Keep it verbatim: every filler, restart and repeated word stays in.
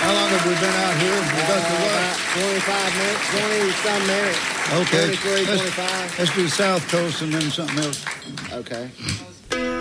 How long have we been out here? We got to what? About twenty-five minutes, twenty-some minutes. Okay. twenty-three, Let's- twenty-five. Let's do South Coast and then something else. Okay.